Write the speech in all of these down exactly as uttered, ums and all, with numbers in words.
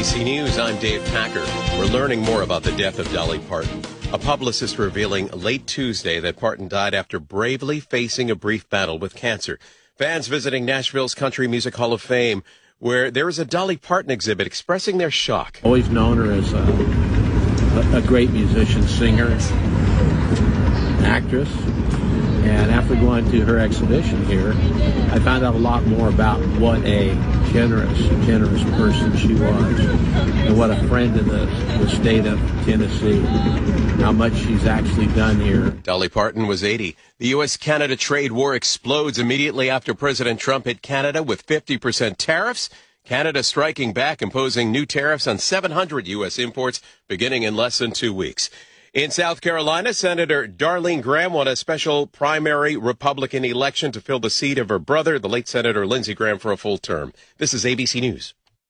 C News, I'm Dave Packer. We're learning more about the death of Dolly Parton. A publicist revealing late Tuesday that Parton died after bravely facing a brief battle with cancer. Fans visiting Nashville's Country Music Hall of Fame, where there is a Dolly Parton exhibit expressing their shock. Always known her as a, a great musician, singer, actress. And after going to her exhibition here, I found out a lot more about what a generous, generous person she was, and what a friend of the, the state of Tennessee, how much she's actually done here. Dolly Parton was eighty. The U S Canada trade war explodes immediately after President Trump hit Canada with fifty percent tariffs. Canada striking back, imposing new tariffs on seven hundred U S imports beginning in less than two weeks. In South Carolina, Senator Darlene Graham won a special primary Republican election to fill the seat of her brother, the late Senator Lindsey Graham, for a full term. This is A B C News.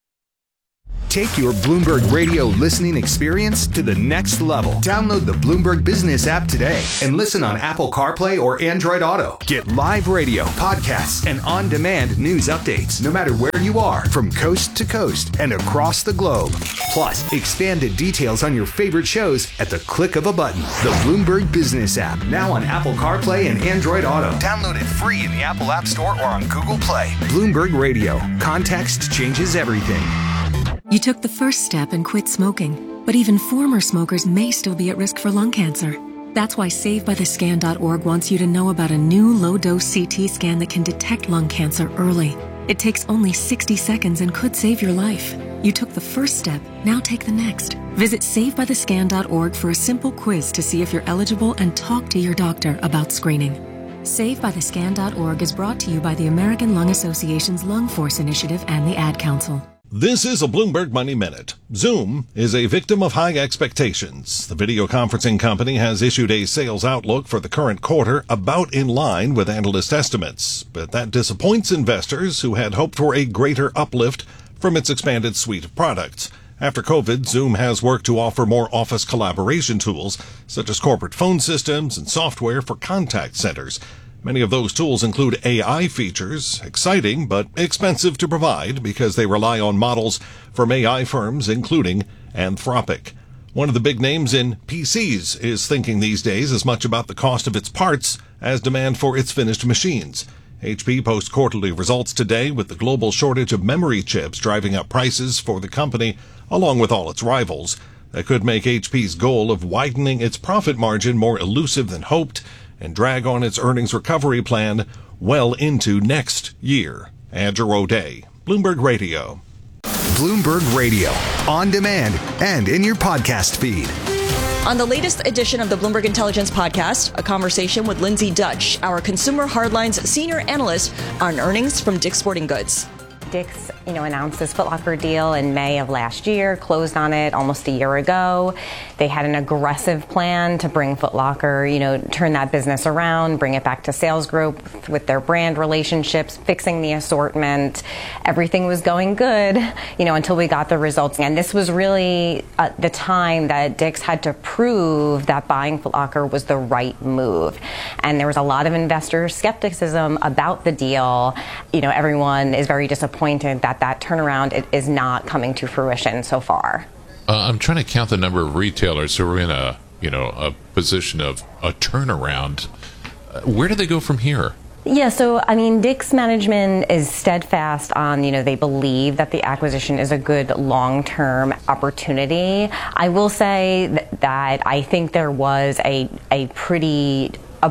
Take your Bloomberg Radio listening experience to the next level. Download the Bloomberg Business app today and listen on Apple CarPlay or Android Auto. Get live radio, podcasts, and on-demand news updates no matter where you are, from coast to coast and across the globe. Plus, expanded details on your favorite shows at the click of a button. The Bloomberg Business app, now on Apple CarPlay and Android Auto. Download it free in the Apple App Store or on Google Play. Bloomberg Radio. Context changes everything. You took the first step and quit smoking, but even former smokers may still be at risk for lung cancer. That's why Save By The Scan dot org wants you to know about a new low-dose C T scan that can detect lung cancer early. It takes only sixty seconds and could save your life. You took the first step, now take the next. Visit Save By The Scan dot org for a simple quiz to see if you're eligible and talk to your doctor about screening. Save By The Scan dot org is brought to you by the American Lung Association's Lung Force Initiative and the Ad Council. This is a Bloomberg Money Minute. Zoom is a victim of high expectations. The video conferencing company has issued a sales outlook for the current quarter about in line with analyst estimates, but that disappoints investors who had hoped for a greater uplift from its expanded suite of products. After COVID, Zoom has worked to offer more office collaboration tools, such as corporate phone systems and software for contact centers. Many of those tools include A I features, exciting but expensive to provide because they rely on models from A I firms, including Anthropic. One of the big names in P Cs is thinking these days as much about the cost of its parts as demand for its finished machines. H P posts quarterly results today with the global shortage of memory chips driving up prices for the company, along with all its rivals. That could make H P's goal of widening its profit margin more elusive than hoped, and drag on its earnings recovery plan well into next year. Andrew O'Day, Bloomberg Radio. Bloomberg Radio, on demand and in your podcast feed. On the latest edition of the Bloomberg Intelligence Podcast, a conversation with Lindsay Dutch, our Consumer Hardlines senior analyst on earnings from Dick's Sporting Goods. Dick's, you know, announced this Foot Locker deal in May of last year, closed on it almost a year ago. They had an aggressive plan to bring Foot Locker, you know, turn that business around, bring it back to sales growth with their brand relationships, fixing the assortment. Everything was going good, you know, until we got the results. And this was really uh, the time that Dick's had to prove that buying Foot Locker was the right move. And there was a lot of investor skepticism about the deal. You know, everyone is very disappointed that that turnaround is not coming to fruition so far. Uh, I'm trying to count the number of retailers who are in a, you know, a position of a turnaround. Uh, where do they go from here? Yeah, so, I mean, Dick's management is steadfast on, you know, they believe that the acquisition is a good long-term opportunity. I will say that, that I think there was a, a pretty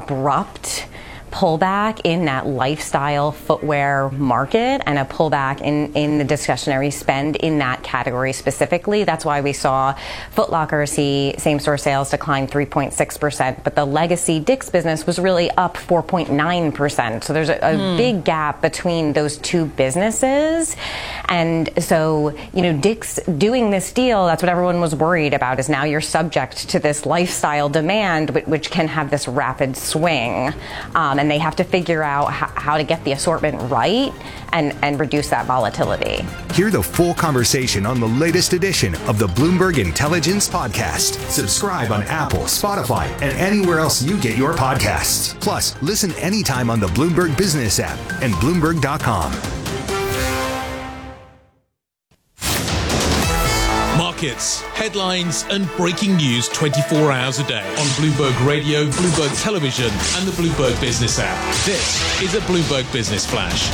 abrupt pullback in that lifestyle footwear market and a pullback in, in the discretionary spend in that category specifically. That's why we saw Foot Locker see same-store sales decline three point six percent, but the legacy Dick's business was really up four point nine percent. So there's a, a mm. big gap between those two businesses. And so, you know, Dick's doing this deal, that's what everyone was worried about, is now you're subject to this lifestyle demand, which can have this rapid swing. Um, and they have to figure out how, how to get the assortment right and, and reduce that volatility. Hear the full conversation on the latest edition of the Bloomberg Intelligence Podcast. Subscribe on Apple, Spotify, and anywhere else you get your podcasts. Plus, listen anytime on the Bloomberg Business app and Bloomberg dot com. markets, headlines and breaking news twenty-four hours a day on Bloomberg Radio, Bloomberg Television and the Bloomberg Business app. This is a Bloomberg Business Flash.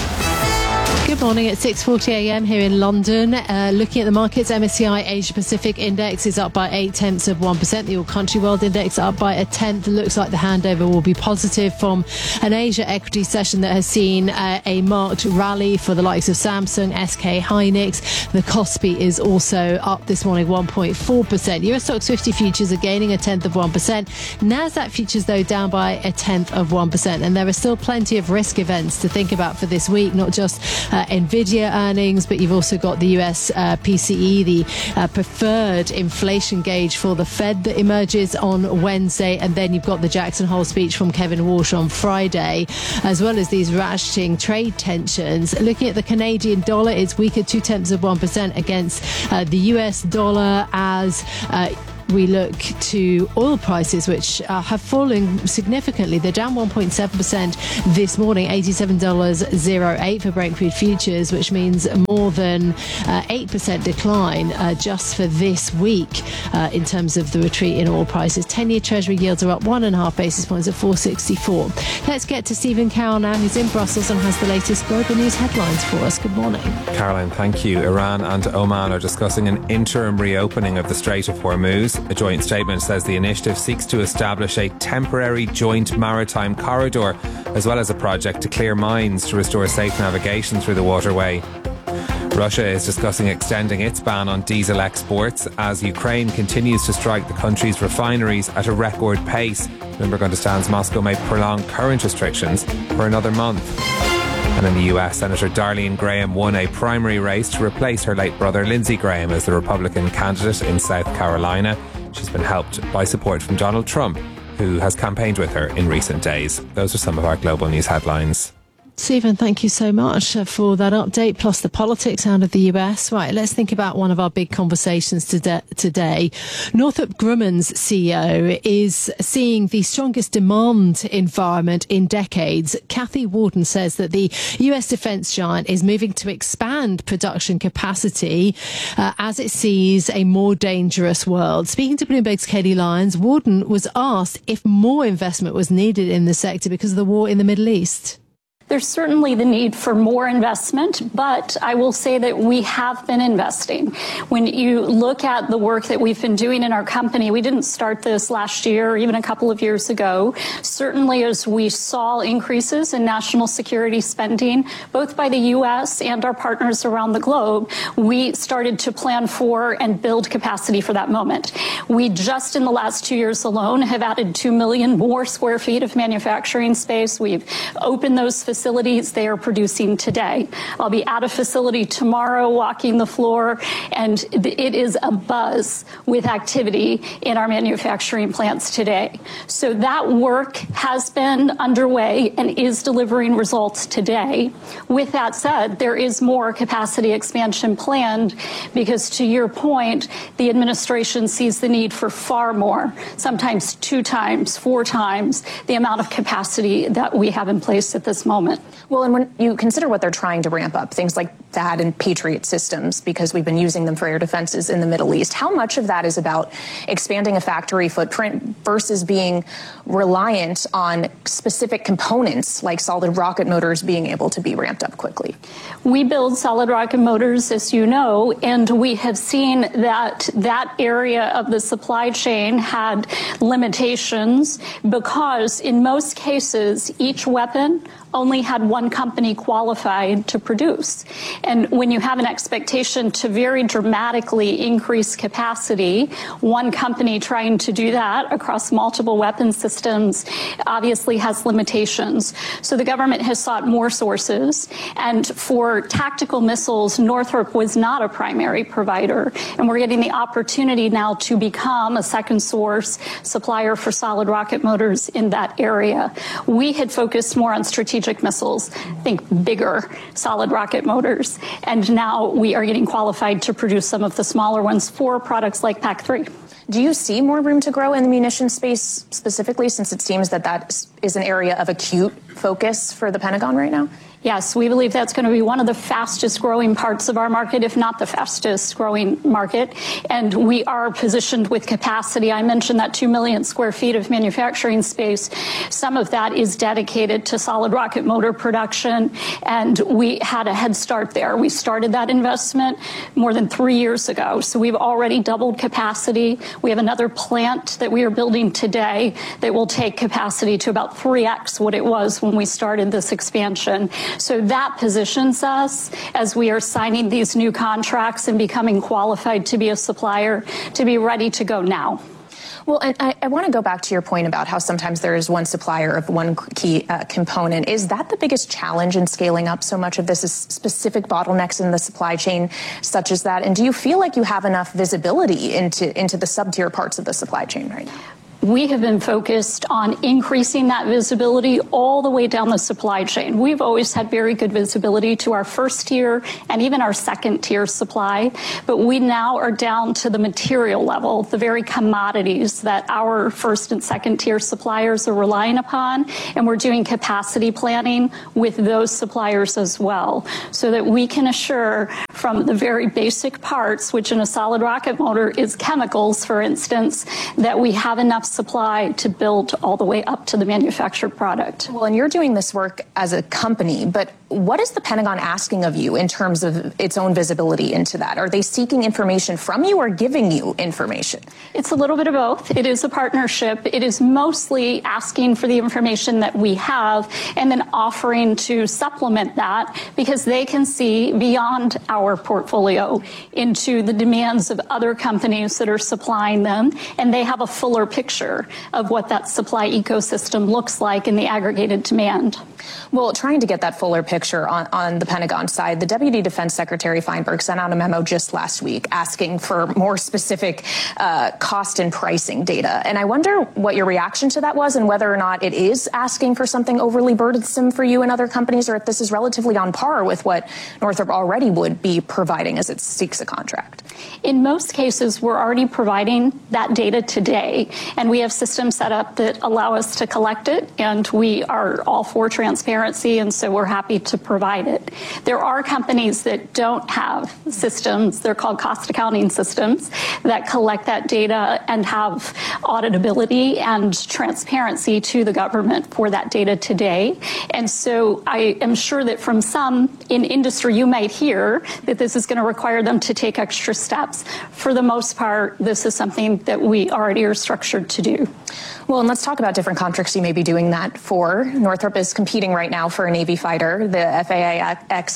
Good morning at six forty a m here in London. Uh, looking at the markets, M S C I Asia Pacific Index is up by eight tenths of one percent. The All Country World Index up by a tenth. Looks like the handover will be positive from an Asia equity session that has seen uh, a marked rally for the likes of Samsung, S K Hynix. The Kospi is also up this morning one point four percent. U S Stocks fifty futures are gaining a tenth of one percent. NASDAQ futures, though, down by a tenth of one percent. And there are still plenty of risk events to think about for this week, not just Uh, Nvidia earnings, but you've also got the U S uh, P C E, the uh, preferred inflation gauge for the Fed that emerges on Wednesday, and then you've got the Jackson Hole speech from Kevin Walsh on Friday, as well as these ratcheting trade tensions. Looking at the Canadian dollar, it's weaker two tenths of one percent against uh, the U S dollar as uh, we look to oil prices, which uh, have fallen significantly. They're down one point seven percent this morning, eighty-seven dollars oh eight for Brent crude futures, which means more than uh, eight percent decline uh, just for this week uh, in terms of the retreat in oil prices. ten-year Treasury yields are up one and a half basis points at four sixty-four. Let's get to Stephen Carroll now, who's in Brussels and has the latest global news headlines for us. Good morning. Caroline, thank you. Iran and Oman are discussing an interim reopening of the Strait of Hormuz. A joint statement says the initiative seeks to establish a temporary joint maritime corridor, as well as a project to clear mines to restore safe navigation through the waterway. Russia is discussing extending its ban on diesel exports as Ukraine continues to strike the country's refineries at a record pace. Bloomberg understands Moscow may prolong current restrictions for another month. And in the U S, Senator Darlene Graham won a primary race to replace her late brother Lindsey Graham as the Republican candidate in South Carolina. She's been helped by support from Donald Trump, who has campaigned with her in recent days. Those are some of our global news headlines. Stephen, thank you so much for that update, plus the politics out of the U S. Right, let's think about one of our big conversations today. Northrop Grumman's C E O is seeing the strongest demand environment in decades. Kathy Warden says that the U S defence giant is moving to expand production capacity uh, as it sees a more dangerous world. Speaking to Bloomberg's Katie Lyons, Warden was asked if more investment was needed in the sector because of the war in the Middle East. There's certainly the need for more investment, but I will say that we have been investing. When you look at the work that we've been doing in our company, we didn't start this last year or even a couple of years ago. Certainly as we saw increases in national security spending, both by the U S and our partners around the globe, we started to plan for and build capacity for that moment. We just in the last two years alone have added two million more square feet of manufacturing space. We've opened those facilities. Facilities they are producing today. I'll be at a facility tomorrow walking the floor, and it is a buzz with activity in our manufacturing plants today. So that work has been underway and is delivering results today. With that said, there is more capacity expansion planned because, to your point, the administration sees the need for far more, sometimes two times, four times the amount of capacity that we have in place at this moment. Well, and when you consider what they're trying to ramp up, things like THAAD and Patriot systems, because we've been using them for air defenses in the Middle East, how much of that is about expanding a factory footprint versus being reliant on specific components like solid rocket motors being able to be ramped up quickly? We build solid rocket motors, as you know, and we have seen that that area of the supply chain had limitations because in most cases, each weapon only had one company qualified to produce. And when you have an expectation to very dramatically increase capacity, one company trying to do that across multiple weapon systems obviously has limitations. So the government has sought more sources. And for tactical missiles, Northrop was not a primary provider. And we're getting the opportunity now to become a second source supplier for solid rocket motors in that area. We had focused more on strategic missiles, think bigger solid rocket motors. And now we are getting qualified to produce some of the smaller ones for products like PAC three. Do you see more room to grow in the munitions space specifically, since it seems that that is an area of acute focus for the Pentagon right now? Yes, we believe that's going to be one of the fastest growing parts of our market, if not the fastest growing market. And we are positioned with capacity. I mentioned that two million square feet of manufacturing space. Some of that is dedicated to solid rocket motor production. And we had a head start there. We started that investment more than three years ago. So we've already doubled capacity. We have another plant that we are building today that will take capacity to about three x what it was when we started this expansion. So that positions us as we are signing these new contracts and becoming qualified to be a supplier to be ready to go now. Well, and I, I want to go back to your point about how sometimes there is one supplier of one key uh, component. Is that the biggest challenge in scaling up so much of this is specific bottlenecks in the supply chain such as that? And do you feel like you have enough visibility into, into the sub-tier parts of the supply chain right now? We have been focused on increasing that visibility all the way down the supply chain. We've always had very good visibility to our first tier and even our second tier supply, but we now are down to the material level, the very commodities that our first and second tier suppliers are relying upon, and we're doing capacity planning with those suppliers as well, so that we can assure from the very basic parts, which in a solid rocket motor is chemicals, for instance, that we have enough supply to build all the way up to the manufactured product. Well, and you're doing this work as a company, but what is the Pentagon asking of you in terms of its own visibility into that? Are they seeking information from you or giving you information? It's a little bit of both. It is a partnership. It is mostly asking for the information that we have and then offering to supplement that because they can see beyond our portfolio into the demands of other companies that are supplying them, and they have a fuller picture of what that supply ecosystem looks like in the aggregated demand. Well, trying to get that fuller picture on, on the Pentagon side, the Deputy Defense Secretary Feinberg sent out a memo just last week asking for more specific uh, cost and pricing data. And I wonder what your reaction to that was and whether or not it is asking for something overly burdensome for you and other companies, or if this is relatively on par with what Northrop already would be providing as it seeks a contract. In most cases, we're already providing that data today, and we have systems set up that allow us to collect it, and we are all for transparency, and so we're happy to provide it. There are companies that don't have systems, they're called cost accounting systems, that collect that data and have auditability and transparency to the government for that data today. And so I am sure that from some in industry, you might hear that this is going to require them to take extra steps. For the most part, this is something that we already are structured to do. Well, and let's talk about different contracts you may be doing that for. Northrop is competing right now for a Navy fighter. The F A X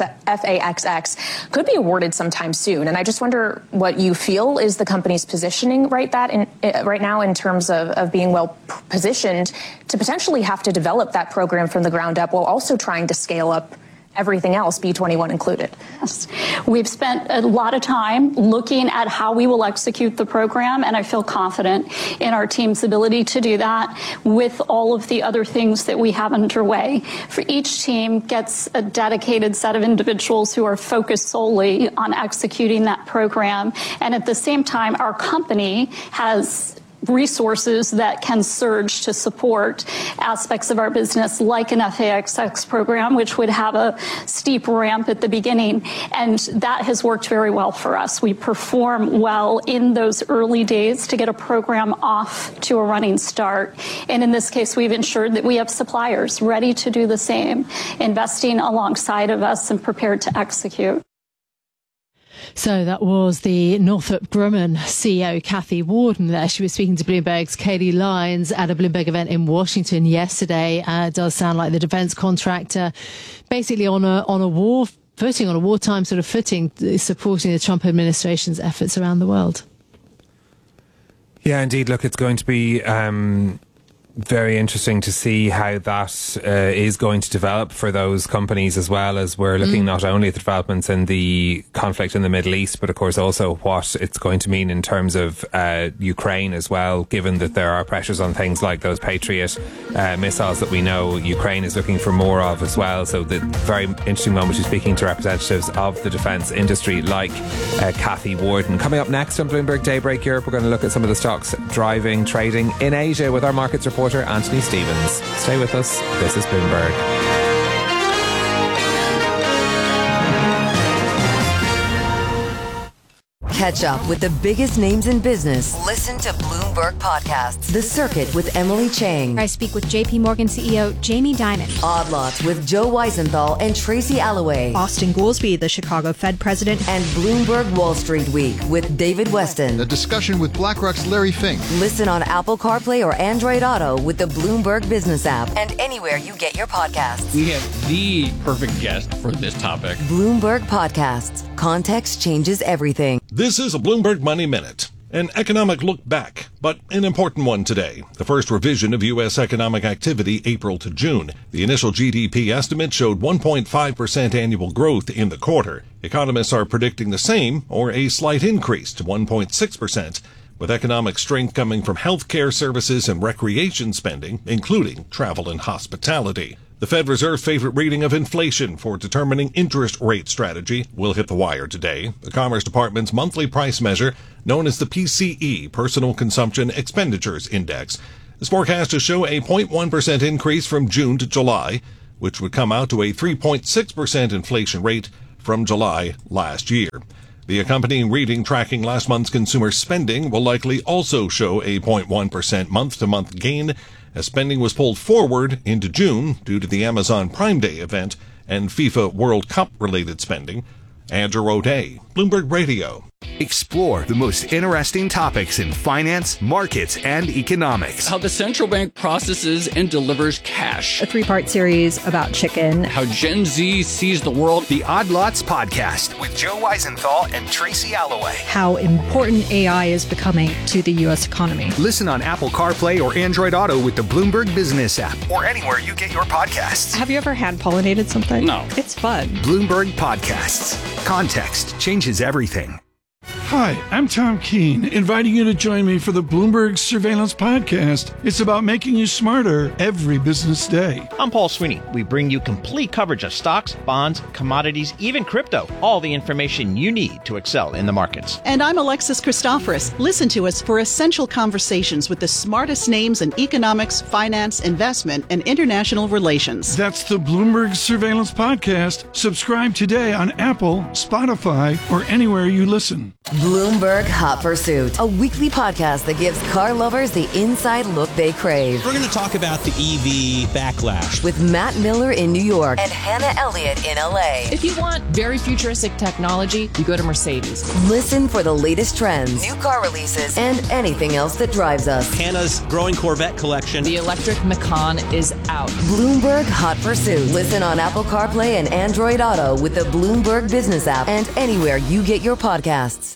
X could be awarded sometime soon. And I just wonder what you feel is the company's positioning right that in, uh, right now in terms of, of being well positioned to potentially have to develop that program from the ground up while also trying to scale up everything else, B twenty-one included. Yes. We've spent a lot of time looking at how we will execute the program, and I feel confident in our team's ability to do that with all of the other things that we have underway. For each team gets a dedicated set of individuals who are focused solely on executing that program, and at the same time, our company has resources that can surge to support aspects of our business like an F A X X program, which would have a steep ramp at the beginning. And that has worked very well for us. We perform well in those early days to get a program off to a running start. And in this case, we've ensured that we have suppliers ready to do the same, investing alongside of us and prepared to execute. So that was the Northrop Grumman C E O, Kathy Warden, there. She was speaking to Bloomberg's Katie Lyons at a Bloomberg event in Washington yesterday. Uh, it does sound like the defence contractor basically on a, on a war footing, on a wartime sort of footing, supporting the Trump administration's efforts around the world. Yeah, indeed. Look, it's going to be um, very interesting to see how that uh, is going to develop for those companies, as well as we're looking mm. not only at the developments in the conflict in the Middle East, but of course also what it's going to mean in terms of uh, Ukraine as well, given that there are pressures on things like those Patriot uh, missiles that we know Ukraine is looking for more of as well. So the very interesting moment is speaking to representatives of the defence industry like uh, Kathy Warden. Coming up next on Bloomberg Daybreak Europe, we're going to look at some of the stocks driving trading in Asia with our markets report Anthony Stevens. Stay with us. This is Bloomberg. Catch up with the biggest names in business. Listen to Bloomberg Podcasts. The Circuit with Emily Chang. I speak with J P Morgan C E O Jamie Dimon. Odd Lots with Joe Weisenthal and Tracy Alloway. Austin Goolsbee, the Chicago Fed president. And Bloomberg Wall Street Week with David Weston. A discussion with BlackRock's Larry Fink. Listen on Apple CarPlay or Android Auto with the Bloomberg Business app and anywhere you get your podcasts. We have the perfect guest for this topic. Bloomberg Podcasts. Context changes everything. This is a Bloomberg Money Minute. An economic look back, but an important one today. The first revision of U S economic activity April to June. The initial G D P estimate showed one point five percent annual growth in the quarter. Economists are predicting the same or a slight increase to one point six percent, with economic strength coming from healthcare services and recreation spending, including travel and hospitality. The Fed Reserve's favorite reading of inflation for determining interest rate strategy will hit the wire today. The Commerce Department's monthly price measure, known as the P C E, Personal Consumption Expenditures Index, is forecast to show a zero point one percent increase from June to July, which would come out to a three point six percent inflation rate from July last year. The accompanying reading tracking last month's consumer spending will likely also show a zero point one percent month-to-month gain, as spending was pulled forward into June due to the Amazon Prime Day event and FIFA World Cup-related spending. Andrew O'Day, Bloomberg Radio. Explore the most interesting topics in finance, markets, and economics. How the central bank processes and delivers cash. A three-part series about chicken. How Gen Z sees the world. The Odd Lots Podcast with Joe Weisenthal and Tracy Alloway. How important A I is becoming to the U S economy. Listen on Apple CarPlay or Android Auto with the Bloomberg Business app or anywhere you get your podcasts. Have you ever hand-pollinated something? No. It's fun. Bloomberg Podcasts. Context changes everything. Hi, I'm Tom Keene, inviting you to join me for the Bloomberg Surveillance Podcast. It's about making you smarter every business day. I'm Paul Sweeney. We bring you complete coverage of stocks, bonds, commodities, even crypto. All the information you need to excel in the markets. And I'm Alexis Christoforous. Listen to us for essential conversations with the smartest names in economics, finance, investment, and international relations. That's the Bloomberg Surveillance Podcast. Subscribe today on Apple, Spotify, or anywhere you listen. Bloomberg Hot Pursuit, a weekly podcast that gives car lovers the inside look they crave. We're going to talk about the E V backlash with Matt Miller in New York and Hannah Elliott in L A. If you want very futuristic technology, you go to Mercedes. Listen for the latest trends, new car releases, and anything else that drives us. Hannah's growing Corvette collection. The electric Macan is out. Bloomberg Hot Pursuit. Listen on Apple CarPlay and Android Auto with the Bloomberg Business app and anywhere you get your podcasts.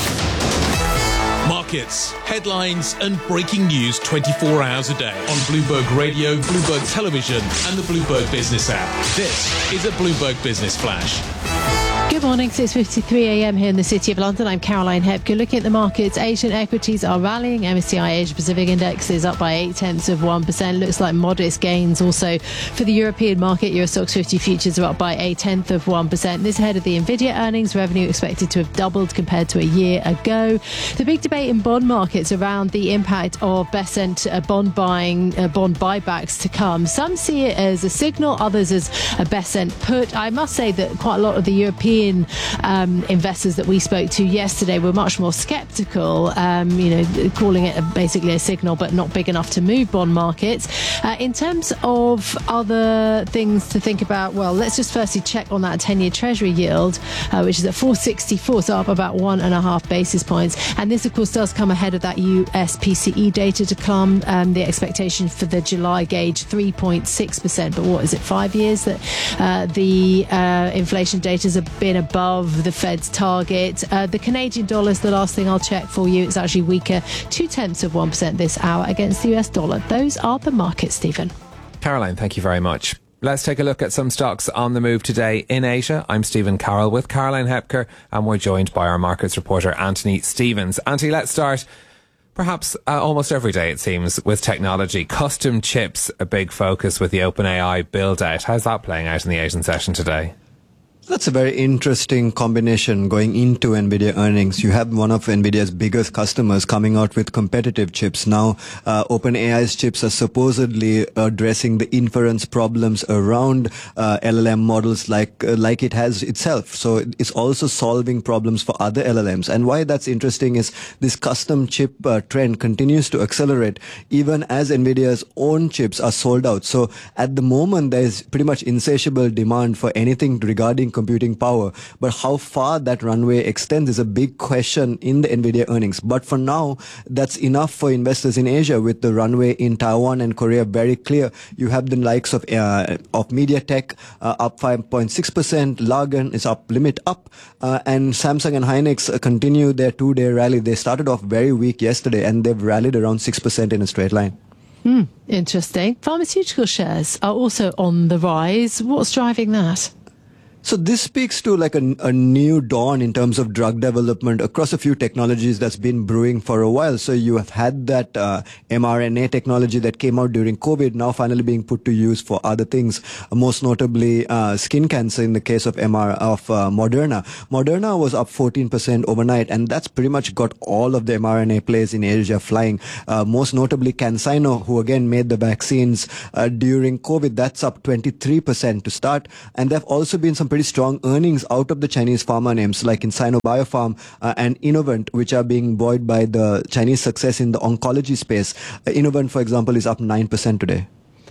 Markets, headlines, and breaking news twenty-four hours a day on Bloomberg Radio, Bloomberg Television, and the Bloomberg Business app. This is a Bloomberg Business Flash. Good morning, six fifty-three a.m. here in the City of London. I'm Caroline Hepker. Looking at the markets, Asian equities are rallying. M S C I Asia Pacific Index is up by eight tenths of one percent. Looks like modest gains also for the European market. Euro Stoxx fifty futures are up by a tenth of one percent. This ahead of the Nvidia earnings. Revenue expected to have doubled compared to a year ago. The big debate in bond markets around the impact of Bessent uh, bond buying, uh, bond buybacks to come. Some see it as a signal, others as a Bessent put. I must say that quite a lot of the European Um, investors that we spoke to yesterday were much more sceptical, um, you know, calling it a, basically a signal but not big enough to move bond markets. Uh, in terms of other things to think about, well, let's just firstly check on that ten-year Treasury yield, uh, which is at four sixty-four, so up about one and a half basis points. And this, of course, does come ahead of that U S P C E data to come. Um, the expectation for the July gauge, three point six percent. But what is it, five years that uh, the uh, inflation data has been above the Fed's target. Uh, the Canadian dollar is the last thing I'll check for you. It's actually weaker, two tenths of one percent this hour against the U S dollar. Those are the markets, Stephen. Caroline, thank you very much. Let's take a look at some stocks on the move today in Asia. I'm Stephen Carroll with Caroline Hepker, and we're joined by our markets reporter, Anthony Stevens. Anthony, let's start perhaps uh, almost every day, it seems, with technology. Custom chips, a big focus with the OpenAI build-out. How's that playing out in the Asian session today? That's a very interesting combination going into NVIDIA earnings. You have one of NVIDIA's biggest customers coming out with competitive chips. Now, uh, OpenAI's chips are supposedly addressing the inference problems around uh, L L M models like uh, like it has itself. So it's also solving problems for other L L Ms. And why that's interesting is this custom chip uh, trend continues to accelerate even as NVIDIA's own chips are sold out. So at the moment, there is pretty much insatiable demand for anything regarding computing power, but how far that runway extends is a big question in the NVIDIA earnings. But for now, that's enough for investors in Asia, with the runway in Taiwan and Korea very clear. You have the likes of uh, of MediaTek uh, up five point six percent, Largan is up, limit up, uh, and Samsung and Hynix uh, continue their two-day rally. They started off very weak yesterday, and they've rallied around six percent in a straight line. Hmm, interesting. Pharmaceutical shares are also on the rise. What's driving that? So this speaks to like a, a new dawn in terms of drug development across a few technologies that's been brewing for a while. So you have had that uh, mRNA technology that came out during COVID, now finally being put to use for other things, uh, most notably uh, skin cancer in the case of M R of uh, Moderna. Moderna was up fourteen percent overnight, and that's pretty much got all of the mRNA plays in Asia flying. Uh, most notably CanSino, who again made the vaccines uh, during COVID, that's up twenty-three percent to start. And there have also been some pretty strong earnings out of the Chinese pharma names like in Sino Biopharm uh, and Innovent, which are being buoyed by the Chinese success in the oncology space. Uh, Innovent, for example, is up nine percent today.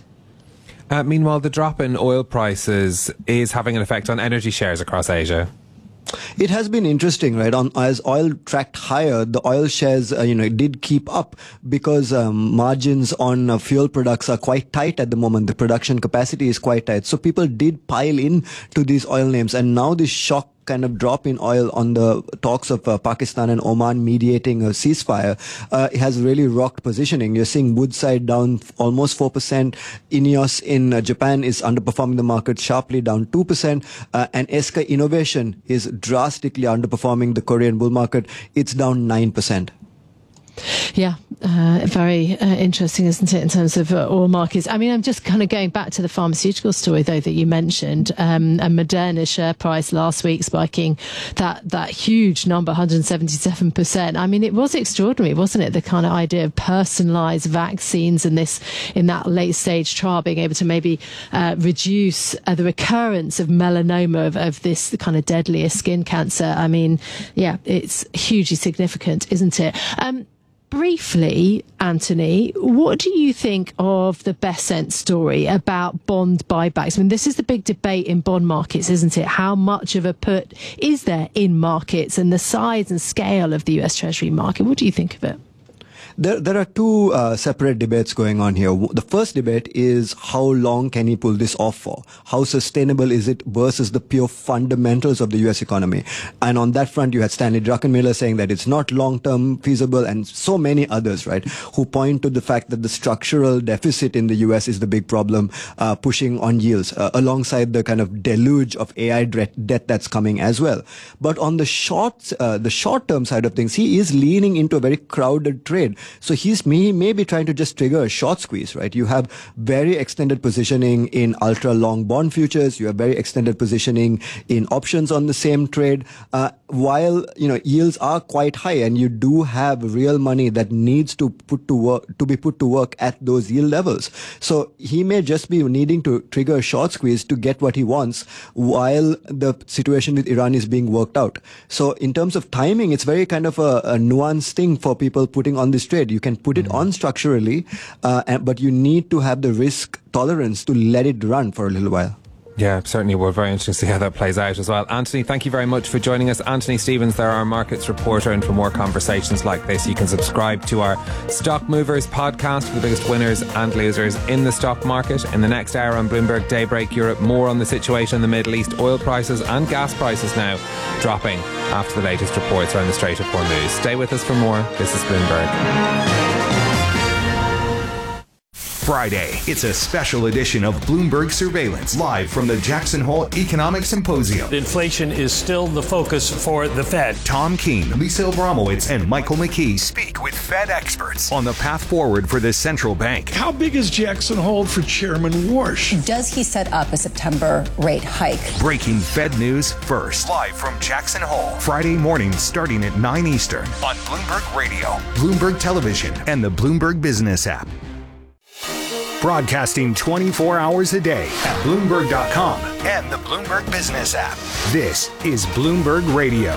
Uh, meanwhile, the drop in oil prices is having an effect on energy shares across Asia. It has been interesting, right? On as oil tracked higher, the oil shares, uh, you know, did keep up because um, margins on uh, fuel products are quite tight at the moment. The production capacity is quite tight, so people did pile in to these oil names, and now this shock kind of drop in oil on the talks of uh, Pakistan and Oman mediating a ceasefire uh, has really rocked positioning. You're seeing Woodside down almost four percent. INEOS in uh, Japan is underperforming the market sharply, down two percent. Uh, and S K Innovation is drastically underperforming the Korean bull market. It's down nine percent. Yeah, uh, very uh, interesting, isn't it, in terms of uh, oil markets? I mean, I'm just kind of going back to the pharmaceutical story, though, that you mentioned. Um, and Moderna's share price last week spiking that, that huge number, one hundred seventy-seven percent. I mean, it was extraordinary, wasn't it? The kind of idea of personalised vaccines and this, in that late stage trial, being able to maybe uh, reduce uh, the recurrence of melanoma, of, of this kind of deadlier skin cancer. I mean, yeah, it's hugely significant, isn't it? Um, Briefly, Anthony, what do you think of the Bessent story about bond buybacks? I mean, this is the big debate in bond markets, isn't it? How much of a put is there in markets, and the size and scale of the U S Treasury market? What do you think of it? There, there are two uh, separate debates going on here. The first debate is how long can he pull this off for? How sustainable is it versus the pure fundamentals of the U S economy? And on that front, you had Stanley Druckenmiller saying that it's not long-term feasible, and so many others, right, who point to the fact that the structural deficit in the U S is the big problem, uh, pushing on yields, uh, alongside the kind of deluge of A I debt that's coming as well. But on the short, uh, the short-term side of things, he is leaning into a very crowded trade. So he's he may be trying to just trigger a short squeeze, right? You have very extended positioning in ultra long bond futures. You have very extended positioning in options on the same trade. Uh, while, you know, yields are quite high, and you do have real money that needs to put to work, to be put to work at those yield levels. So he may just be needing to trigger a short squeeze to get what he wants while the situation with Iran is being worked out. So in terms of timing, it's very kind of a, a nuanced thing for people putting on this trade. You can put it on structurally, uh, and, but you need to have the risk tolerance to let it run for a little while. Yeah, certainly. We're very interested to see how that plays out as well. Anthony, thank you very much for joining us. Anthony Stevens there, our markets reporter, and for more conversations like this, you can subscribe to our Stock Movers podcast for the biggest winners and losers in the stock market. In the next hour on Bloomberg Daybreak Europe, more on the situation in the Middle East, oil prices and gas prices now dropping after the latest reports around the Strait of Hormuz. Stay with us for more. This is Bloomberg. Friday, it's a special edition of Bloomberg Surveillance, live from the Jackson Hole Economic Symposium. Inflation is still the focus for the Fed. Tom Keene, Lisa Abramowitz, and Michael McKee speak with Fed experts on the path forward for the central bank. How big is Jackson Hole for Chairman Warsh? Does he set up a September rate hike? Breaking Fed news first, live from Jackson Hole, Friday morning starting at nine Eastern on Bloomberg Radio, Bloomberg Television, and the Bloomberg Business app. Broadcasting twenty-four hours a day at Bloomberg dot com and the Bloomberg Business app. This is Bloomberg Radio.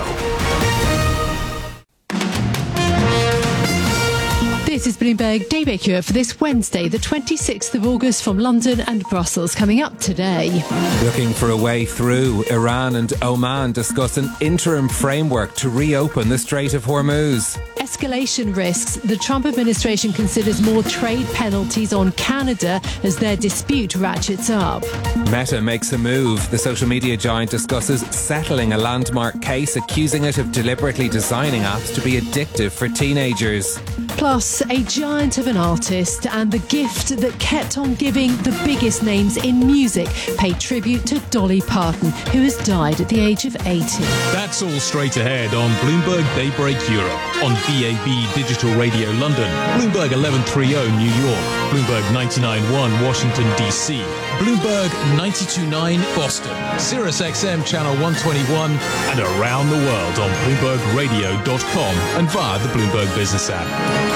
This is Bloomberg Daybreak Europe for this Wednesday, the twenty-sixth of August, from London and Brussels. Coming up today. Looking for a way through, Iran and Oman discuss an interim framework to reopen the Strait of Hormuz. Escalation risks. The Trump administration considers more trade penalties on Canada as their dispute ratchets up. Meta makes a move. The social media giant discusses settling a landmark case accusing it of deliberately designing apps to be addictive for teenagers. Plus, a giant of an artist and the gift that kept on giving the biggest names in music pay tribute to Dolly Parton, who has died at the age of eighty. That's all straight ahead on Bloomberg Daybreak Europe, on B A B Digital Radio London, Bloomberg eleven thirty New York, Bloomberg ninety-nine point one Washington, D C, Bloomberg ninety-two point nine Boston, Sirius X M Channel one twenty-one, and around the world on Bloomberg Radio dot com and via the Bloomberg Business app.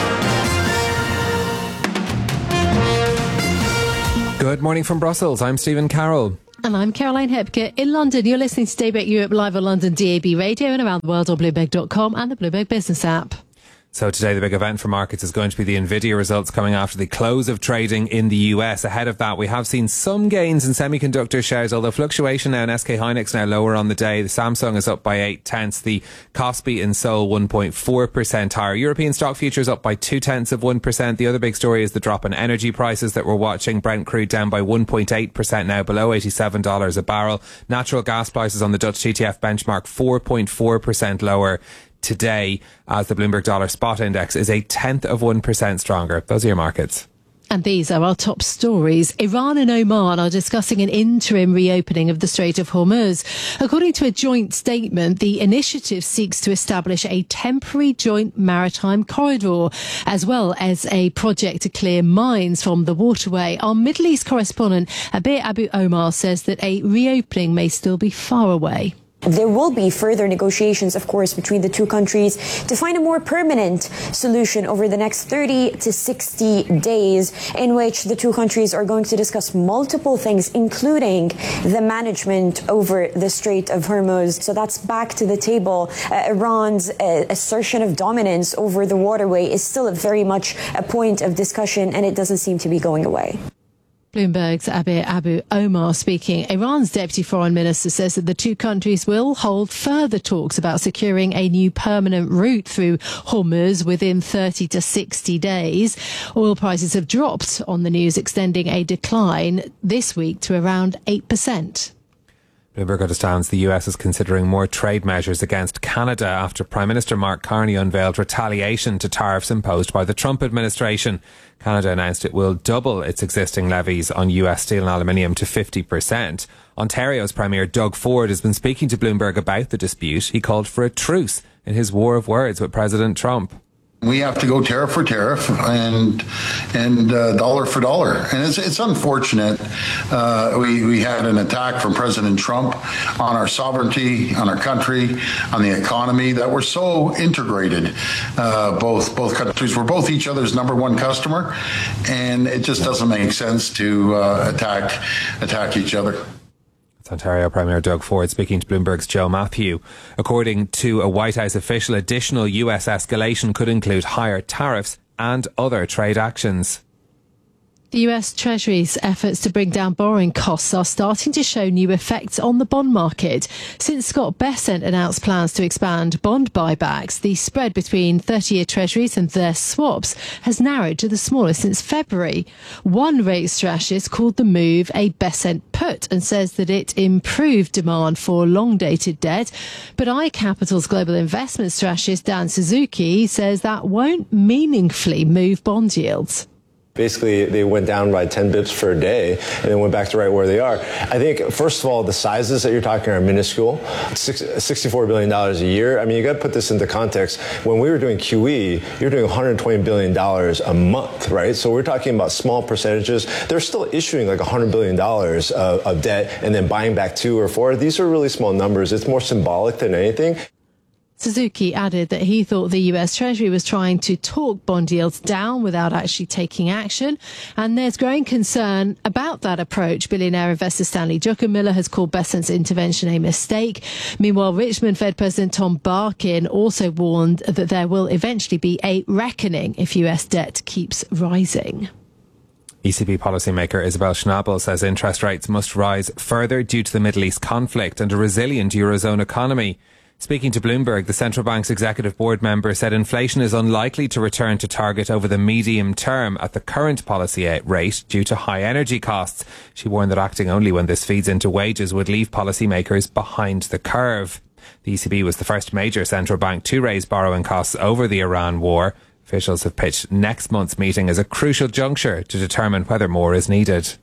Good morning from Brussels. I'm Stephen Carroll. And I'm Caroline Hepker in London. You're listening to Daybreak Europe live on London D A B Radio and around the world on Bloomberg dot com and the Bloomberg Business app. So today the big event for markets is going to be the Nvidia results coming after the close of trading in the U S. Ahead of that, we have seen some gains in semiconductor shares, although fluctuation now in S K Hynix now lower on the day. The Samsung is up by eight tenths. The Kospi in Seoul one point four percent higher. European stock futures up by two tenths of one percent. The other big story is the drop in energy prices that we're watching. Brent crude down by one point eight percent now, below eighty-seven dollars a barrel. Natural gas prices on the Dutch T T F benchmark four point four percent lower today, as the Bloomberg Dollar Spot Index is a tenth of one percent stronger. Those are your markets. And these are our top stories. Iran and Oman are discussing an interim reopening of the Strait of Hormuz. According to a joint statement, the initiative seeks to establish a temporary joint maritime corridor, as well as a project to clear mines from the waterway. Our Middle East correspondent, Abir Abu Omar, says that a reopening may still be far away. There will be further negotiations, of course, between the two countries to find a more permanent solution over the next thirty to sixty days, in which the two countries are going to discuss multiple things, including the management over the Strait of Hormuz. So that's back to the table. Uh, Iran's uh, assertion of dominance over the waterway is still a very much a point of discussion, and it doesn't seem to be going away. Bloomberg's Abir Abu Omar speaking. Iran's deputy foreign minister says that the two countries will hold further talks about securing a new permanent route through Hormuz within thirty to sixty days. Oil prices have dropped on the news, extending a decline this week to around eight percent. Bloomberg understands the U S is considering more trade measures against Canada after Prime Minister Mark Carney unveiled retaliation to tariffs imposed by the Trump administration. Canada announced it will double its existing levies on U S steel and aluminium to fifty percent. Ontario's Premier Doug Ford has been speaking to Bloomberg about the dispute. He called for a truce in his war of words with President Trump. We have to go tariff for tariff and and uh, dollar for dollar. And it's it's unfortunate. Uh, we, we had an attack from President Trump on our sovereignty, on our country, on the economy, that we're so integrated. Uh, both both countries were both each other's number one customer. And it just doesn't make sense to uh, attack attack each other. Ontario Premier Doug Ford speaking to Bloomberg's Joe Matthew. According to a White House official, additional U S escalation could include higher tariffs and other trade actions. The U S Treasury's efforts to bring down borrowing costs are starting to show new effects on the bond market. Since Scott Bessent announced plans to expand bond buybacks, the spread between thirty-year Treasuries and their swaps has narrowed to the smallest since February. One rate strategist called the move a Bessent put and says that it improved demand for long-dated debt. But iCapital's global investment strategist Dan Suzuki says that won't meaningfully move bond yields. Basically, they went down by ten bips for a day and then went back to right where they are. I think, first of all, the sizes that you're talking are minuscule. sixty-four billion dollars a year. I mean, you got to put this into context. When we were doing Q E, you're doing one hundred twenty billion dollars a month, right? So we're talking about small percentages. They're still issuing like one hundred billion dollars of, of debt and then buying back two or four. These are really small numbers. It's more symbolic than anything. Suzuki added that he thought the U S Treasury was trying to talk bond yields down without actually taking action. And there's growing concern about that approach. Billionaire investor Stanley Druckenmiller has called Bessent's intervention a mistake. Meanwhile, Richmond Fed President Tom Barkin also warned that there will eventually be a reckoning if U S debt keeps rising. E C B policymaker Isabel Schnabel says interest rates must rise further due to the Middle East conflict and a resilient Eurozone economy. Speaking to Bloomberg, the central bank's executive board member said inflation is unlikely to return to target over the medium term at the current policy rate due to high energy costs. She warned that acting only when this feeds into wages would leave policymakers behind the curve. The E C B was the first major central bank to raise borrowing costs over the Iran war. Officials have pitched next month's meeting as a crucial juncture to determine whether more is needed.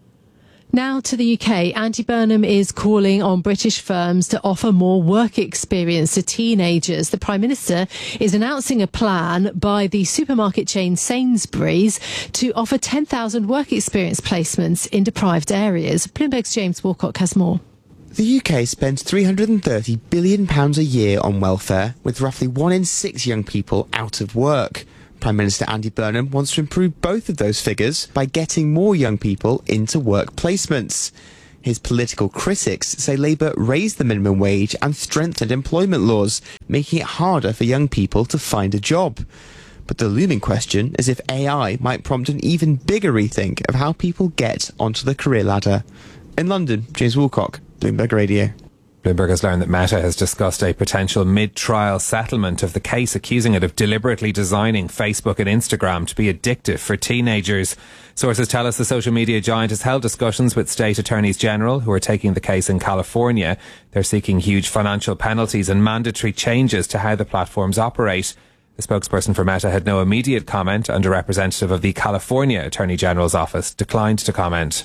Now to the U K. Andy Burnham is calling on British firms to offer more work experience to teenagers. The Prime Minister is announcing a plan by the supermarket chain Sainsbury's to offer ten thousand work experience placements in deprived areas. Bloomberg's James Walcock has more. The U K spends three hundred thirty billion pounds a year on welfare, with roughly one in six young people out of work. Prime Minister Andy Burnham wants to improve both of those figures by getting more young people into work placements. His political critics say Labour raised the minimum wage and strengthened employment laws, making it harder for young people to find a job. But the looming question is if A I might prompt an even bigger rethink of how people get onto the career ladder. In London, James Woolcock, Bloomberg Radio. Bloomberg has learned that Meta has discussed a potential mid-trial settlement of the case, accusing it of deliberately designing Facebook and Instagram to be addictive for teenagers. Sources tell us the social media giant has held discussions with state attorneys general who are taking the case in California. They're seeking huge financial penalties and mandatory changes to how the platforms operate. The spokesperson for Meta had no immediate comment, and a representative of the California Attorney General's office declined to comment.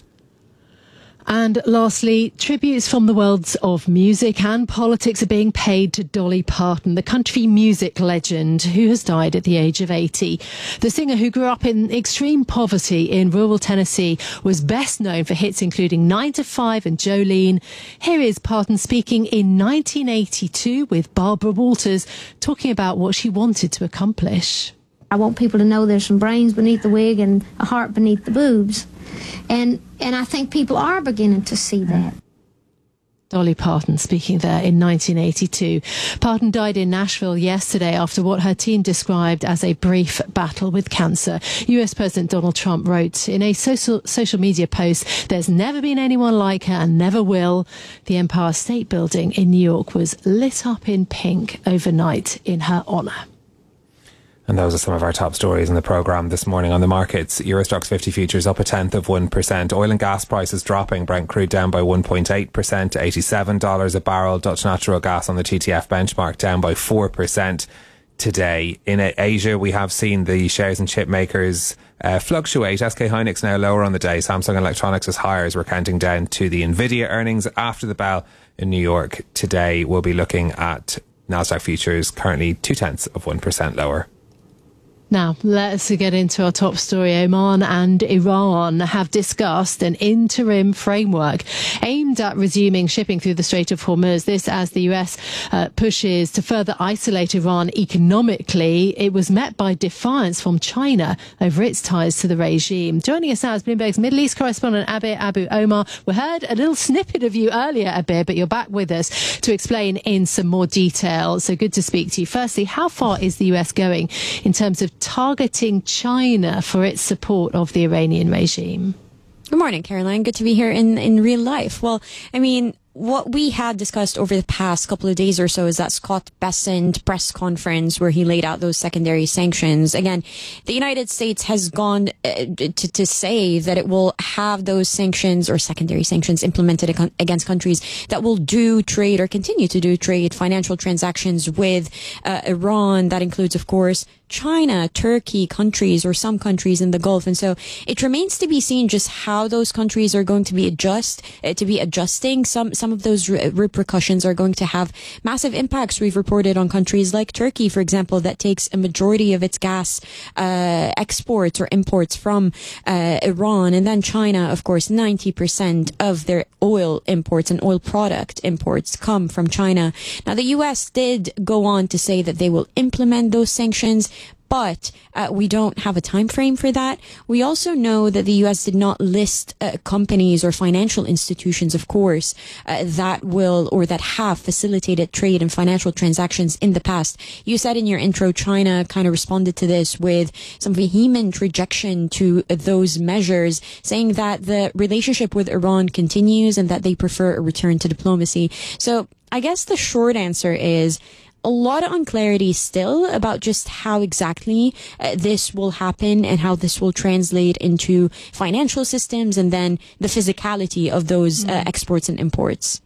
And lastly, tributes from the worlds of music and politics are being paid to Dolly Parton, the country music legend who has died at the age of eighty. The singer, who grew up in extreme poverty in rural Tennessee, was best known for hits including nine to five and Jolene. Here is Parton speaking in nineteen eighty-two with Barbara Walters, talking about what she wanted to accomplish. I want people to know there's some brains beneath the wig and a heart beneath the boobs. And and I think people are beginning to see that. Dolly Parton speaking there in nineteen eighty-two. Parton died in Nashville yesterday after what her team described as a brief battle with cancer. U S President Donald Trump wrote in a social, social media post, "There's never been anyone like her and never will." The Empire State Building in New York was lit up in pink overnight in her honour. And those are some of our top stories in the programme this morning on the markets. Eurostoxx fifty futures up a tenth of one percent. Oil and gas prices dropping. Brent crude down by one point eight percent to eighty-seven dollars a barrel. Dutch natural gas on the T T F benchmark down by four percent today. In Asia, we have seen the shares and chip makers uh, fluctuate. S K Hynix now lower on the day. Samsung Electronics is higher as we're counting down to the Nvidia earnings after the bell in New York today. We'll be looking at Nasdaq futures currently two tenths of one percent lower. Now, let's get into our top story. Oman and Iran have discussed an interim framework aimed at resuming shipping through the Strait of Hormuz. This as the U S uh, pushes to further isolate Iran economically. It was met by defiance from China over its ties to the regime. Joining us now is Bloomberg's Middle East correspondent, Abir Abu Omar. We heard a little snippet of you earlier, Abir, but you're back with us to explain in some more detail. So good to speak to you. Firstly, how far is the U S going in terms of targeting China for its support of the Iranian regime? Good morning, Caroline. Good to be here in, in real life. Well, I mean, what we had discussed over the past couple of days or so is that Scott Bessent press conference where he laid out those secondary sanctions. Again, the United States has gone uh, to, to say that it will have those sanctions or secondary sanctions implemented against countries that will do trade or continue to do trade, financial transactions with uh, Iran. That includes, of course, China, Turkey, countries or some countries in the Gulf. And so it remains to be seen just how those countries are going to be adjust, uh, to be adjusting. Some, some of those re- repercussions are going to have massive impacts. We've reported on countries like Turkey, for example, that takes a majority of its gas, uh, exports or imports from, uh, Iran. And then China, of course, ninety percent of their oil imports and oil product imports come from China. Now, the U S did go on to say that they will implement those sanctions, but uh, we don't have a time frame for that. We also know that the U S did not list uh, companies or financial institutions, of course, uh, that will or that have facilitated trade and financial transactions in the past. You said in your intro, China kind of responded to this with some vehement rejection to uh, those measures, saying that the relationship with Iran continues and that they prefer a return to diplomacy. So I guess the short answer is a lot of unclarity still about just how exactly uh, this will happen and how this will translate into financial systems and then the physicality of those uh, exports and imports.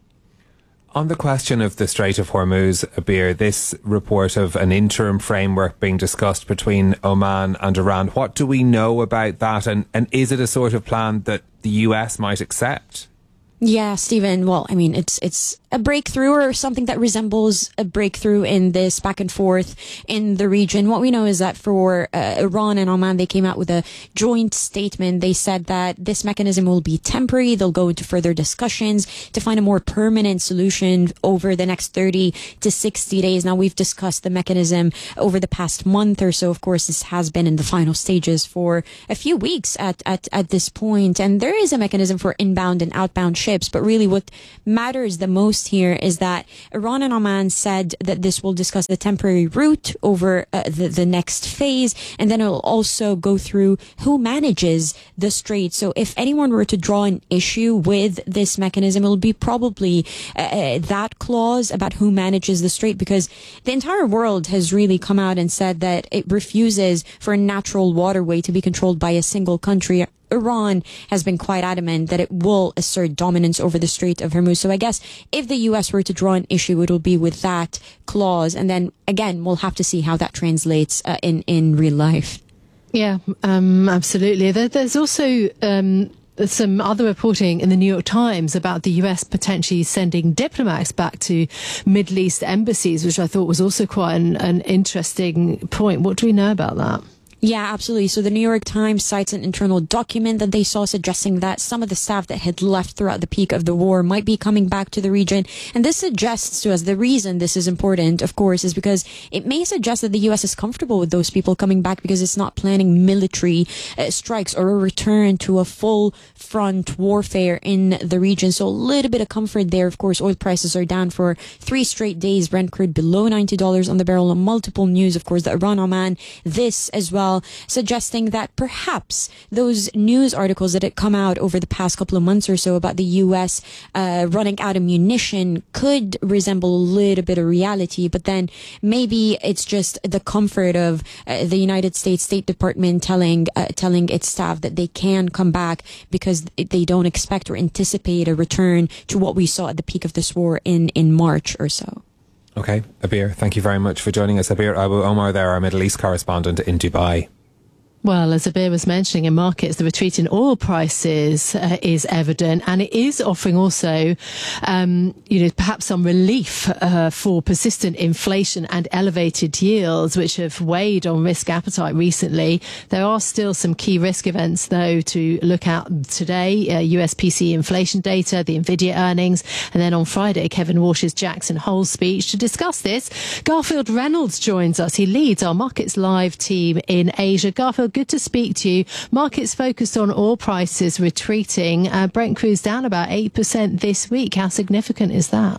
On the question of the Strait of Hormuz, Abir, this report of an interim framework being discussed between Oman and Iran, what do we know about that? And, and is it a sort of plan that the U S might accept? Yeah, Stephen. Well, I mean, it's it's a breakthrough or something that resembles a breakthrough in this back and forth in the region. What we know is that for uh, Iran and Oman, they came out with a joint statement. They said that this mechanism will be temporary. They'll go into further discussions to find a more permanent solution over the next thirty to sixty days. Now, we've discussed the mechanism over the past month or so. Of course, this has been in the final stages for a few weeks at, at, at this point. And there is a mechanism for inbound and outbound ships. But really what matters the most here is that Iran and Oman said that this will discuss the temporary route over uh, the, the next phase. And then it will also go through who manages the strait. So if anyone were to draw an issue with this mechanism, it will be probably uh, that clause about who manages the strait, because the entire world has really come out and said that it refuses for a natural waterway to be controlled by a single country. Iran has been quite adamant that it will assert dominance over the Strait of Hormuz. So I guess if the U S were to draw an issue, it will be with that clause. And then, again, we'll have to see how that translates uh, in, in real life. Yeah, um, absolutely. There, there's also um, some other reporting in the New York Times about the U S potentially sending diplomats back to Middle East embassies, which I thought was also quite an, an interesting point. What do we know about that? Yeah, absolutely. So the New York Times cites an internal document that they saw suggesting that some of the staff that had left throughout the peak of the war might be coming back to the region. And this suggests to us the reason this is important, of course, is because it may suggest that the U S is comfortable with those people coming back because it's not planning military uh, strikes or a return to a full front warfare in the region. So a little bit of comfort there. Of course, oil prices are down for three straight days. Brent crude below ninety dollars on the barrel, and multiple news, of course, the Iran-Oman, this as well, suggesting that perhaps those news articles that had come out over the past couple of months or so about the U S uh, running out of munition could resemble a little bit of reality, but then maybe it's just the comfort of uh, the United States State Department telling uh, telling its staff that they can come back because they don't expect or anticipate a return to what we saw at the peak of this war in, in March or so. Okay, Abir, thank you very much for joining us. Abir Abu Omar there, our Middle East correspondent in Dubai. Well, as Abir was mentioning, in markets, the retreat in oil prices uh, is evident, and it is offering also, um, you know, perhaps some relief uh, for persistent inflation and elevated yields, which have weighed on risk appetite recently. There are still some key risk events, though, to look at today. Uh, U S P C E inflation data, the Nvidia earnings, and then on Friday, Kevin Walsh's Jackson Hole speech. To discuss this, Garfield Reynolds joins us. He leads our Markets Live team in Asia. Garfield, good to speak to you. Markets focused on oil prices retreating. Uh, Brent crude's down about eight percent this week. How significant is that?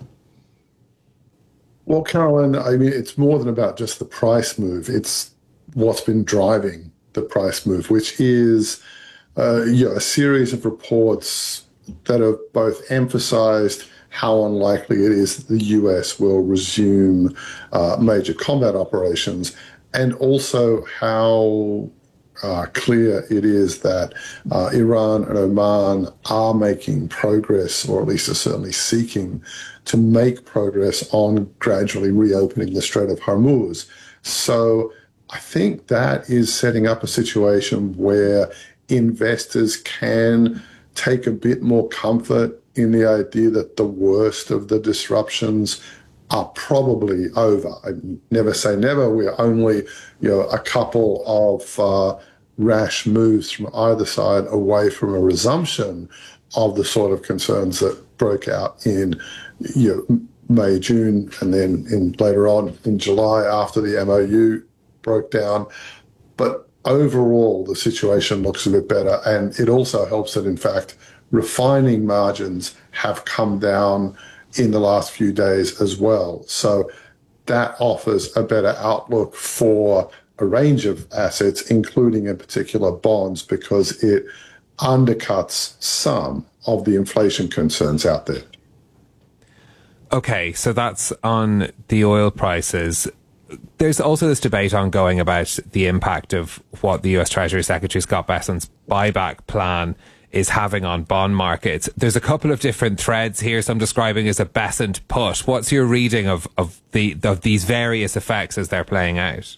Well, Caroline, I mean, it's more than about just the price move. It's what's been driving the price move, which is uh, you know, a series of reports that have both emphasized how unlikely it is that the U S will resume uh, major combat operations, and also how uh, clear it is that uh, Iran and Oman are making progress, or at least are certainly seeking to make progress on gradually reopening the Strait of Hormuz. So I think that is setting up a situation where investors can take a bit more comfort in the idea that the worst of the disruptions are probably over. I never say never. We're only, you know, a couple of uh, rash moves from either side away from a resumption of the sort of concerns that broke out in, you know, May, June, and then in later on in July after the M O U broke down. But overall, the situation looks a bit better, and it also helps that, in fact, refining margins have come down in the last few days as well. So that offers a better outlook for a range of assets, including in particular bonds, because it undercuts some of the inflation concerns out there. Okay, so that's on the oil prices. There's also this debate ongoing about the impact of what the U S Treasury Secretary Scott Bessent's buyback plan is having on bond markets. There's a couple of different threads here. Some describing as a Bessent put. What's your reading of, of the of these various effects as they're playing out?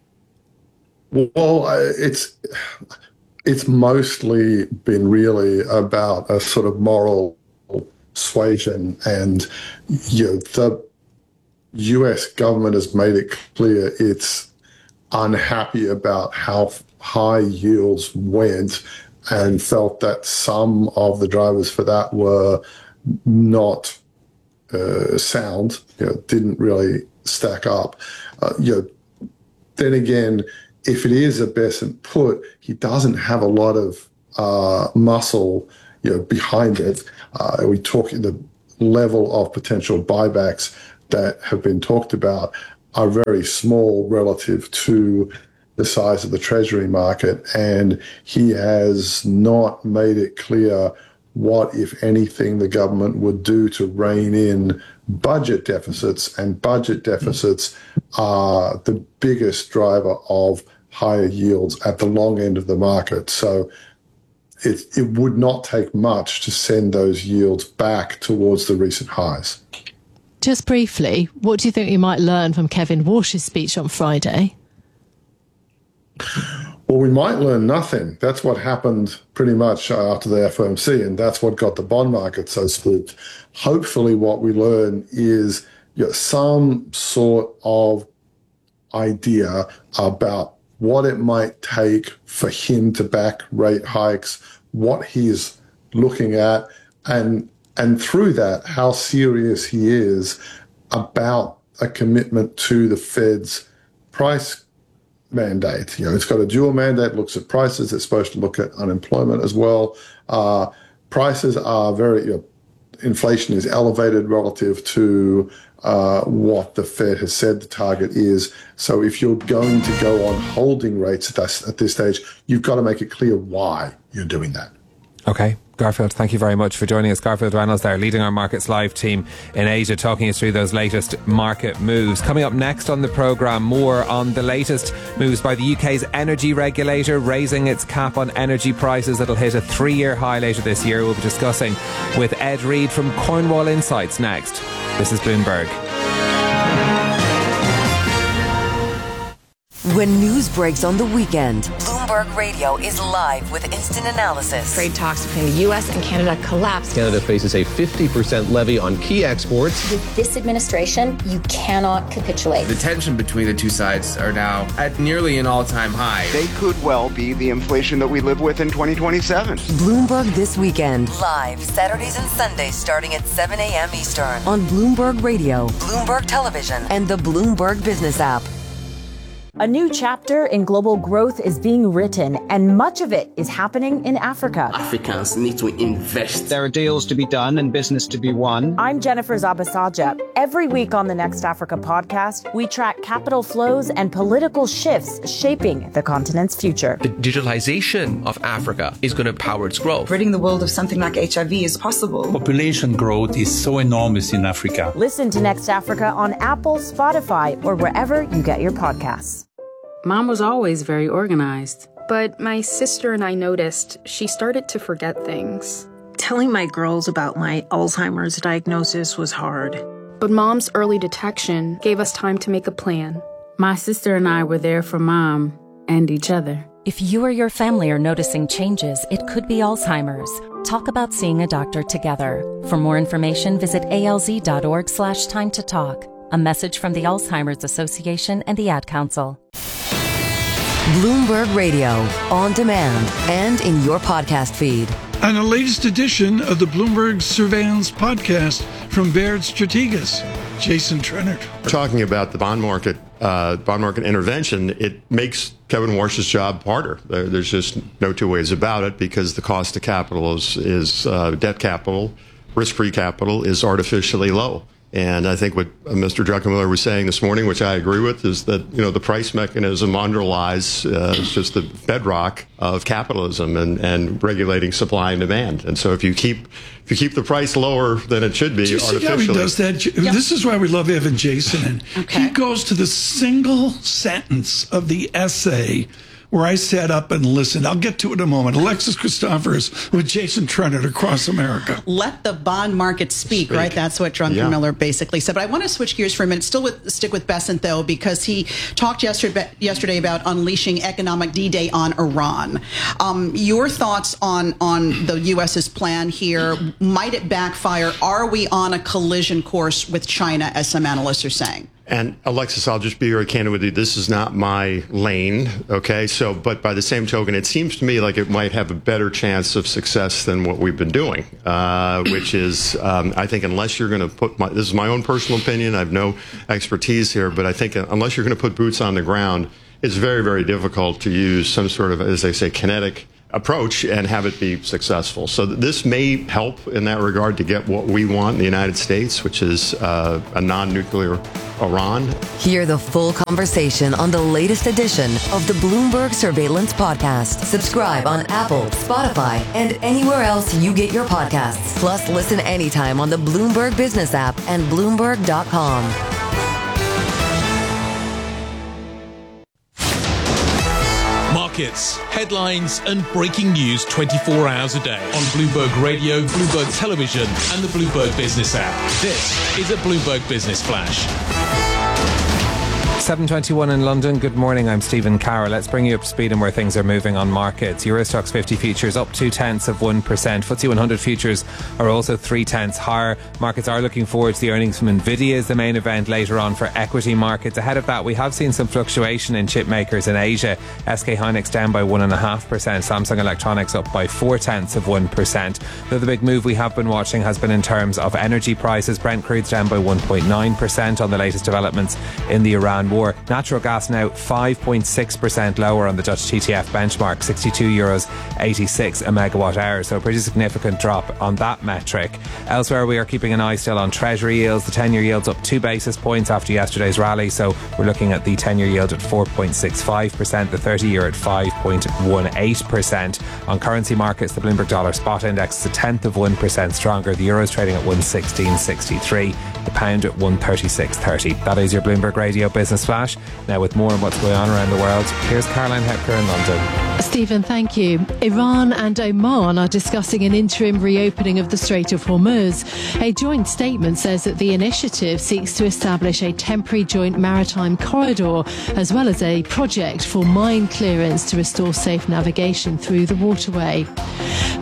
Well, it's it's mostly been really about a sort of moral suasion, and you know, the U S government has made it clear it's unhappy about how high yields went, and felt that some of the drivers for that were not uh, sound, you know, didn't really stack up. Uh, you know, then again, if it is a Bessent put, he doesn't have a lot of uh, muscle, you know, behind it. Uh, we talk the level of potential buybacks that have been talked about are very small relative to the size of the Treasury market, and he has not made it clear what, if anything, the government would do to rein in budget deficits, and budget deficits are the biggest driver of higher yields at the long end of the market. So it, it would not take much to send those yields back towards the recent highs. Just briefly, what do you think you might learn from Kevin Warsh's speech on Friday? Well, we might learn nothing. That's what happened pretty much after the F O M C, and that's what got the bond market so spooked. Hopefully what we learn is, you know, some sort of idea about what it might take for him to back rate hikes, what he's looking at, and and through that, how serious he is about a commitment to the Fed's price mandate. You know, it's got a dual mandate, looks at prices, it's supposed to look at unemployment as well. Uh, prices are very, you know, inflation is elevated relative to uh, what the Fed has said the target is. So if you're going to go on holding rates at this, at this stage, you've got to make it clear why you're doing that. Okay. Garfield, thank you very much for joining us. Garfield Reynolds there, leading our Markets Live team in Asia, talking us through those latest market moves. Coming up next on the programme, more on the latest moves by the U K's energy regulator, raising its cap on energy prices that'll hit a three-year high later this year. We'll be discussing with Ed Reed from Cornwall Insights next. This is Bloomberg. When news breaks on the weekend, Bloomberg Radio is live with instant analysis. Trade talks between the U S and Canada collapsed. Canada faces a fifty percent levy on key exports. With this administration, you cannot capitulate. The tension between the two sides are now at nearly an all-time high. They could well be the inflation that we live with in twenty twenty-seven. Bloomberg This Weekend, live Saturdays and Sundays starting at seven a.m. Eastern on Bloomberg Radio, Bloomberg Television, and the Bloomberg Business app. A new chapter in global growth is being written, and much of it is happening in Africa. Africans need to invest. There are deals to be done and business to be won. I'm Jennifer Zabasaja. Every week on the Next Africa podcast, we track capital flows and political shifts shaping the continent's future. The digitalization of Africa is going to power its growth. Ridding the world of something like H I V is possible. Population growth is so enormous in Africa. Listen to Next Africa on Apple, Spotify, or wherever you get your podcasts. Mom was always very organized. But my sister and I noticed she started to forget things. Telling my girls about my Alzheimer's diagnosis was hard. But Mom's early detection gave us time to make a plan. My sister and I were there for Mom and each other. If you or your family are noticing changes, it could be Alzheimer's. Talk about seeing a doctor together. For more information, visit alz.org slash time to talk. A message from the Alzheimer's Association and the Ad Council. Bloomberg Radio, on demand and in your podcast feed. On the latest edition of the Bloomberg Surveillance Podcast from Baird Strategas, Jason Trennert. Talking about the bond market, uh, bond market intervention, it makes Kevin Warsh's job harder. There, there's just no two ways about it, because the cost of capital is, is uh, debt capital, risk-free capital is artificially low. And I think what Mister Druckenmiller was saying this morning, which I agree with, is that, you know, the price mechanism underlies uh, it's just the bedrock of capitalism and, and regulating supply and demand. And so if you keep if you keep the price lower than it should be, do you see artificially, how he does that? Yep. This is why we love Evan Jason. And okay. He goes to the single sentence of the essay where I sat up and listened. I'll get to it in a moment. Alexis Christophers with Jason Trennert across America. Let the bond market speak, speak. right? That's what Druckenmiller yeah. basically said. But I want to switch gears for a minute. Still with, stick with Bessent, though, because he talked yesterday, yesterday about unleashing economic D-Day on Iran. Um, your thoughts on, on the U S's plan here? Might it backfire? Are we on a collision course with China, as some analysts are saying? And Alexis, I'll just be very candid with you. This is not my lane, okay? So, but by the same token, it seems to me like it might have a better chance of success than what we've been doing, uh, which is, um, I think, unless you're going to put my, this is my own personal opinion. I have no expertise here, but I think unless you're going to put boots on the ground, it's very, very difficult to use some sort of, as they say, kinetic approach and have it be successful. So this may help in that regard to get what we want in the United States, which is uh, a non-nuclear Iran. Hear the full conversation on the latest edition of the Bloomberg Surveillance Podcast. Subscribe on Apple, Spotify, and anywhere else you get your podcasts. Plus, listen anytime on the Bloomberg Business app and Bloomberg dot com. Markets, headlines, and breaking news twenty-four hours a day on Bloomberg Radio, Bloomberg Television, and the Bloomberg Business app. This is a Bloomberg Business Flash. seven twenty-one in London. Good morning, I'm Stephen Carroll. Let's bring you up to speed on where things are moving on markets. Eurostoxx fifty futures up two tenths of one percent. F T S E one hundred futures are also three tenths higher. Markets are looking forward to the earnings from Nvidia as the main event later on for equity markets. Ahead of that, we have seen some fluctuation in chip makers in Asia. S K Hynix down by one point five percent. Samsung Electronics up by four tenths of one percent. The other big move we have been watching has been in terms of energy prices. Brent crude's down by one point nine percent on the latest developments in the Iran war. Natural gas now five point six percent lower on the Dutch T T F benchmark, sixty-two euros eighty-six a megawatt hour. So a pretty significant drop on that metric. Elsewhere, we are keeping an eye still on Treasury yields. The ten-year yield's up two basis points after yesterday's rally. So we're looking at the ten-year yield at four point six five percent, the thirty-year at five point one eight percent. On currency markets, the Bloomberg Dollar Spot Index is a tenth of one percent stronger. The Euro's trading at one sixteen sixty-three. The pound at one thirty-six thirty. That is your Bloomberg Radio Business Flash. Now, with more on what's going on around the world, here's Caroline Hepker in London. Stephen, thank you. Iran and Oman are discussing an interim reopening of the Strait of Hormuz. A joint statement says that the initiative seeks to establish a temporary joint maritime corridor, as well as a project for mine clearance to restore safe navigation through the waterway.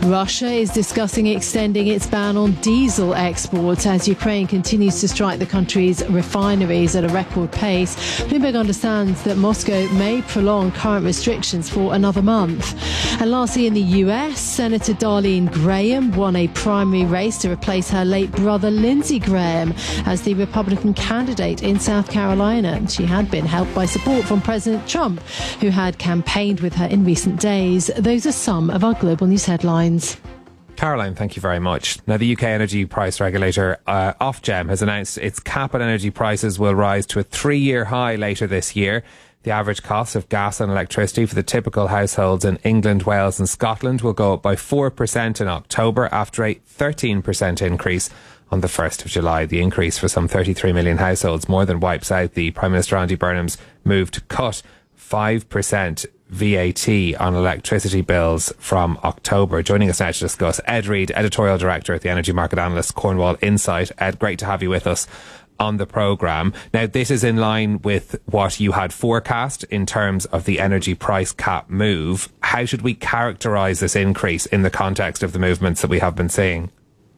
Russia is discussing extending its ban on diesel exports as Ukraine continues to strike the country's refineries at a record pace. Bloomberg understands that Moscow may prolong current restrictions for another month. And lastly, in the U S, Senator Darlene Graham won a primary race to replace her late brother Lindsey Graham as the Republican candidate in South Carolina. She had been helped by support from President Trump, who had campaigned with her in recent days. Those are some of our global news headlines. Caroline, thank you very much. Now, the U K energy price regulator, uh, Ofgem, has announced its cap on energy prices will rise to a three-year high later this year. The average cost of gas and electricity for the typical households in England, Wales and Scotland will go up by four percent in October after a thirteen percent increase on the first of July. The increase for some thirty-three million households more than wipes out the Prime Minister Andy Burnham's move to cut five percent V A T on electricity bills from October. Joining us now to discuss, Ed Reid, Editorial Director at the energy market analyst Cornwall Insight. Ed, great to have you with us on the programme. Now, this is in line with what you had forecast in terms of the energy price cap move. How should we characterise this increase in the context of the movements that we have been seeing?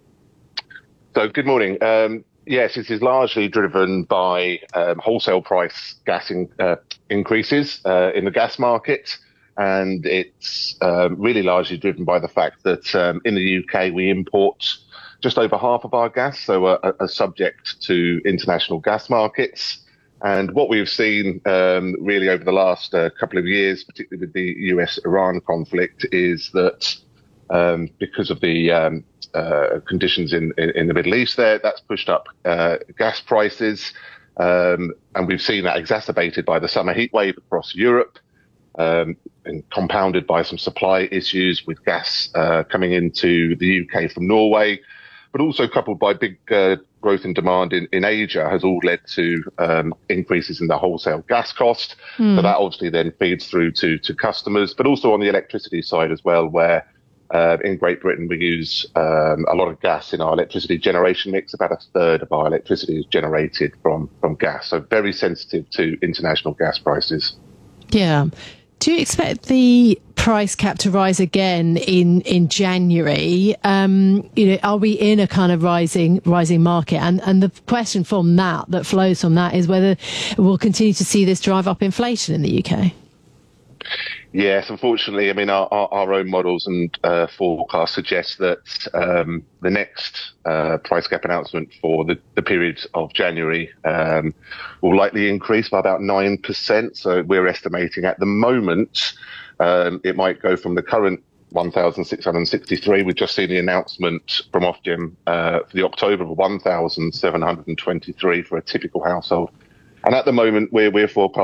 So, good morning. Um, yes, this is largely driven by um, wholesale price gas in, uh, increases uh, in the gas market. And it's uh, really largely driven by the fact that um, in the U K, we import just over half of our gas, so are, are subject to international gas markets. And what we've seen um, really over the last uh, couple of years, particularly with the U S Iran conflict, is that um, because of the um, uh, conditions in, in, in the Middle East there, that's pushed up uh, gas prices. Um, and we've seen that exacerbated by the summer heat wave across Europe, um, and compounded by some supply issues with gas uh, coming into the U K from Norway, but also coupled by big uh, growth in demand in, in Asia has all led to um, increases in the wholesale gas cost. Mm. So that obviously then feeds through to, to customers, but also on the electricity side as well, where uh, in Great Britain we use um, a lot of gas in our electricity generation mix. About a third of our electricity is generated from, from gas. So very sensitive to international gas prices. Yeah. Do you expect the price cap to rise again in in January? Um, you know, are we in a kind of rising rising market? And and the question from that that flows from that is whether we'll continue to see this drive up inflation in the U K. Yes, unfortunately, I mean, our, our, our own models and uh, forecasts suggest that um, the next uh, price cap announcement for the, the period of January um, will likely increase by about nine percent. So we're estimating at the moment um, it might go from the current one thousand six hundred sixty-three. We've just seen the announcement from Ofgem uh, for the October of one thousand seven hundred twenty-three for a typical household. And at the moment, we're, we're forecasting